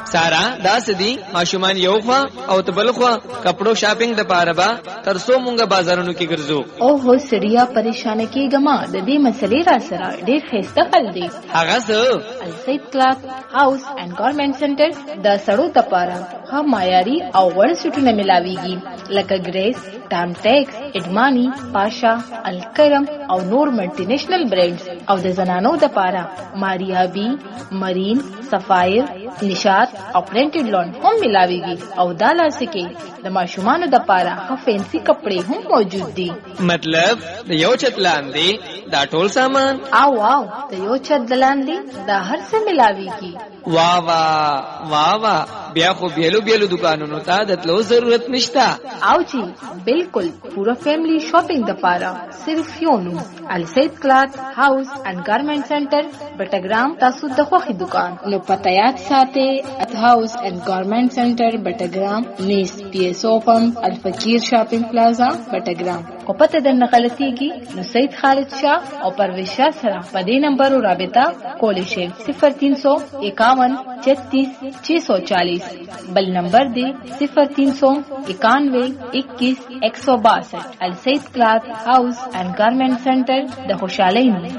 سارا دا سدي ماشومان یو خوا او تبل خوا کپڑو شاپینګ د پاره با ترسو مونږه بازارونو کې ګرځو. او هو سړیا پریشان کېګما د دې مسلې را سره ډېر خسته خل دی. هغه څه السید کلاث هاوس اینڈ گارمنټ سنټر د سړو لپاره ها معیاري او وړ سټونه ملاويږي لکه ګریس، ټام ټیکس، اډمانی، پاشا، الکرم او نور ملټي نېشنل برانډز او د زنانو لپاره ماریا بی، مرین، سفایر، نشاط او پرنټډ لون هم ملاويږي او دا لاسکي د ماشومان لپاره ها فینسي کپڑے هم موجود دي. مطلب د یو چت لاندې دا ټول سامان او واو د یو چت لاندې دا هر څه ملاويږي. واہ واہ واہ واہ بیا خو بیلو بیلو دکانونو ته د تلو ضرورت نشتا. او جی بالکل پورا فیملی شاپینګ د پاره صرف یو نوم السید کلاث هاوس اینڈ گارمنټ سنټر بټګرام. تاسو د خوخي دکان نو پته یاد ساتئ ات هاوس اینڈ گارمنټ سنټر بټګرام نیس پی ایس او پمپ الفقیر شاپینګ پلازا بټګرام. او پته د نقلتيږي نو سید خالد شاه او پرویز شاه سره په دې نمبر رابطه کولی شئ 0351 36 640 بل نمبر دی 0391 21 162. السید کلاث هاوس اینڈ گارمنٹ سنټر د خوشحالۍ نوم.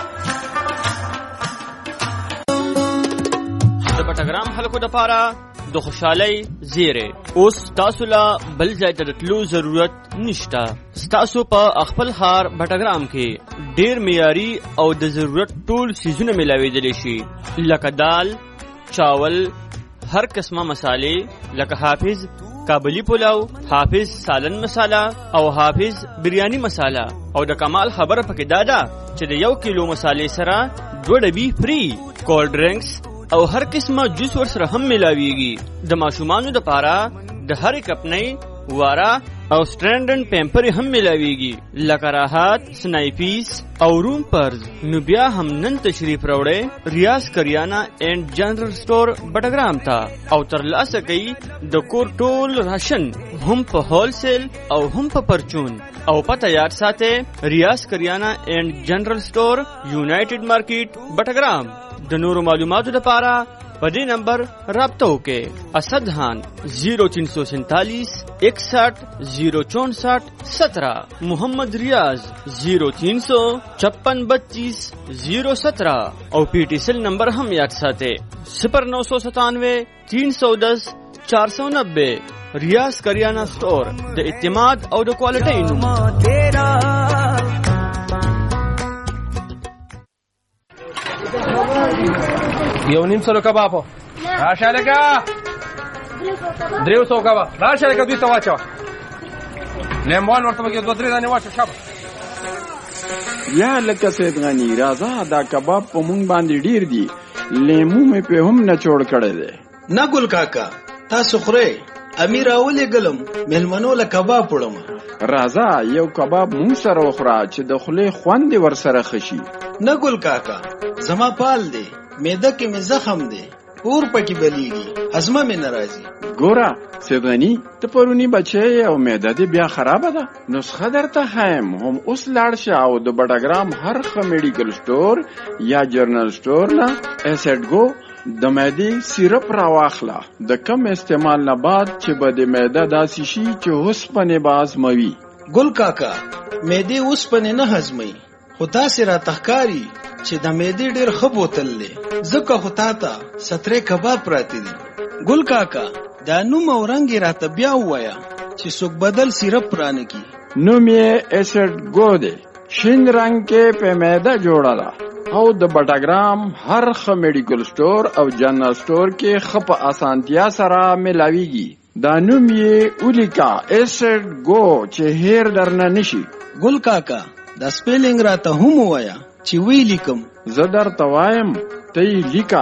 د پټګرام خلکو د پاره د خوشحالۍ زیره اوس تاسو لا بل ځای ته تلو ضرورت نشته. تاسو په خپل ښار پټګرام کې ډیر معیاري او د ضرورت ټول سیزونه ملاویدلی شي لکه دال، چاول، هر قسمه مسالې لکه حافظ کابلی پلاو، حافظ سالن مساله او حافظ بریانی مساله. او د کمال خبره پکې دادا چې د 1 کیلو مسالې سره 2 ډبي فری. کولډ ډرینکس او هر قسمه جوس ور سره هم ملاويږي. د ماشومانو د پاره د هر کپنۍ وارا او سټرینډن پیمپر هم ملاويږي لکه راحت، سنایپیس او روم پرز. نو بیا هم نن تشریف راوړې ریاض کریانا اینڈ جنرل سٹور بټګرام ته او ترلاسه کوي د کور ټول راشن هم په هول سیل او هم په پرچون. او پته یاد ساته ریاض کریانا اینڈ جنرل سٹور یونائټډ مارکیټ بټګرام. د نورو معلوماتو لپاره په دې نمبر رابطه وکړئ. اسد خان 0347 61 064 17. محمد ریاض 0356 32 017 او پی ٹی سیل نمبر هم یاد ساتئ 0997 310 490. ریاض کریانا سٹور د اعتماد او د کوالټۍ نوم. یو نیم سلو کباب راشه لکه 300 کباب راشه لکه دوی ته واچوه لیمون ورته پکې 2-3 دانې واچوه شابه. یا لکه سید غنی راځه دا کباب په مونږ باندې ډیر دي لیمو مې په هم نه چوړ کړی دی. نه ګل کاکا تاسو خورئ امیر اولې ګلم ملمنو له کباب پړم. راځه یو کباب مونږ سره وخوره چې د خولې خوند ور سره خشي. نه ګل کاکا زما پال دی معده کې مې زخم دی اور پکې بلیږي هضمه مې ناراضي. ګوره سید غنی ته پرونی بچی او معده دې بیا خرابه ده. نسخه درته خایم هم اوس لاړ شه او د بټګرام هر ښه میډیکل سٹور یا جرنل سٹور نه اسید گو د معدې سیرپ را واخله. د کم استعمال نه بعد چې به د معده داسې شي چې اوسپنې به هضموي. ګل کاکا معدې اوسپنې نه هضموي خو تاسې را تخکاری چې د معدې ډېر ښه بوتل دی ځکه خو تا ته 17 کباب پراته دي. ګل کاکا دا نوم او رنګ یې راته بیا ووایه چې څوک بدل سیرپ رانه کی. نوم یې اسید گو دی. شین رنگ کې په معده جوړه ده او د بټګرام هر ښه میډیکل سٹور او جنرل سٹور کې ښه په اسانتیا سره ملاویږي. دا نوم یې اولیکا اسید گو چې هیر درنه نشي. ګل کاکا دا سپیلنګ راته هم ووایه چې وی لیکم. زه درته وایم ته یې لیکه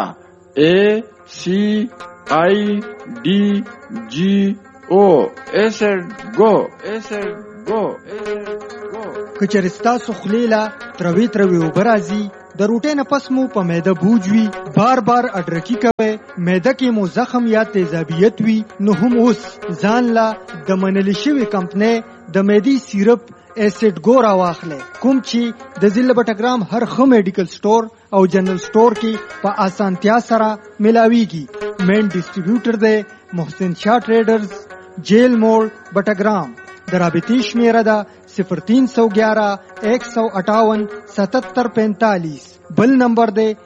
ACIDGO اسید گو اسید گو. که چېرې ستاسو خولې له تروي اوبه راځي د روټۍ نه پس مو په معده بوج وي بار بار اډرکي کوي معده کې مو زخم یا تیزابیت وي نو هم اوس ځان لا د منلي شوي کمپنۍ د معدې سیرپ اسید گو را واخلئ کوم چې د ضلع بټګرام هر ښه میډیکل سٹور او جنرل سٹور کې په اسانتیا سره ملاویږي. مین ډسټریبیوټر دی محسن شاه ټریډرز، جیل موړ بټګرام. د رابطې شمیره ده 0311 158 7745. بل نمبر دی